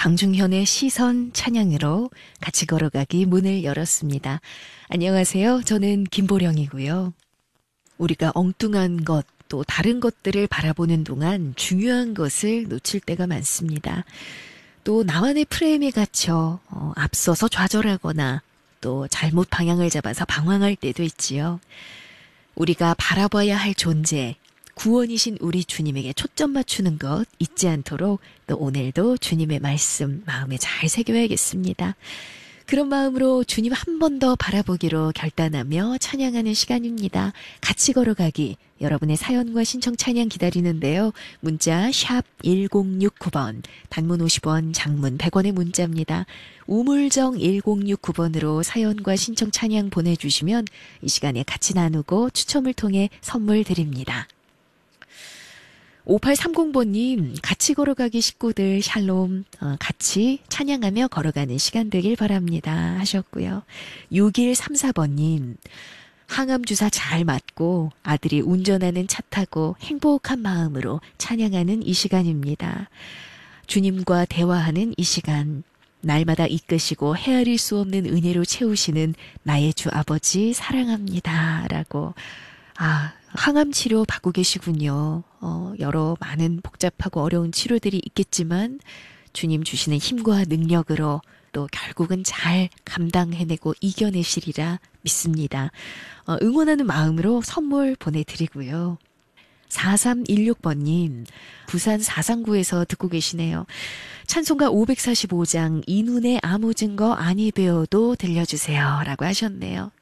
강중현의 시선 찬양으로 같이 걸어가기 문을 열었습니다. 안녕하세요. 저는 김보령이고요. 우리가 엉뚱한 것, 또 다른 것들을 바라보는 동안 중요한 것을 놓칠 때가 많습니다. 또 나만의 프레임에 갇혀 앞서서 좌절하거나 또 잘못 방향을 잡아서 방황할 때도 있지요. 우리가 바라봐야 할 존재, 구원이신 우리 주님에게 초점 맞추는 것 잊지 않도록 또 오늘도 주님의 말씀 마음에 잘 새겨야겠습니다. 그런 마음으로 주님 한 번 더 바라보기로 결단하며 찬양하는 시간입니다. 같이 걸어가기. 여러분의 사연과 신청 찬양 기다리는데요. 문자 샵 1069번, 단문 50원, 장문 100원의 문자입니다. 우물정 1069번으로 사연과 신청 찬양 보내주시면 이 시간에 같이 나누고 추첨을 통해 선물 드립니다. 5830번님, 같이 걸어가기 식구들 샬롬, 같이 찬양하며 걸어가는 시간 되길 바랍니다 하셨고요. 6134번님, 항암주사 잘 맞고 아들이 운전하는 차 타고 행복한 마음으로 찬양하는 이 시간입니다. 주님과 대화하는 이 시간, 날마다 이끄시고 헤아릴 수 없는 은혜로 채우시는 나의 주 아버지 사랑합니다 라고. 항암 치료 받고 계시군요. 여러 많은 복잡하고 어려운 치료들이 있겠지만 주님 주시는 힘과 능력으로 또 결국은 잘 감당해내고 이겨내시리라 믿습니다. 응원하는 마음으로 선물 보내드리고요. 4316번님, 부산 사상구에서 듣고 계시네요. 찬송가 545장 이 눈에 아무 증거 아니 배워도 들려주세요 라고 하셨네요.